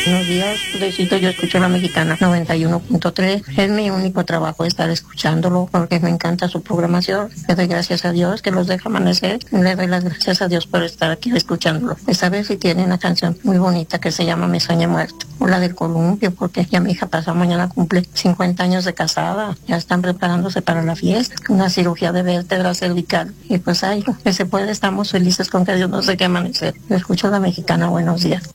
Buenos días, Luisito, yo escucho la Mexicana 91.3. Es mi único trabajo estar escuchándolo porque me encanta su programación. Le doy gracias a Dios que los deja amanecer. Le doy las gracias a Dios por estar aquí escuchándolo. Esta vez sí tiene una canción muy bonita que se llama Mi sueño muerto. O la del columpio, porque ya mi hija pasado mañana cumple 50 años de casada. Ya están preparándose para la fiesta. Una cirugía de vértebra cervical. Y pues ahí, que se puede, estamos felices con que Dios nos deje amanecer. Yo escucho la Mexicana, buenos días.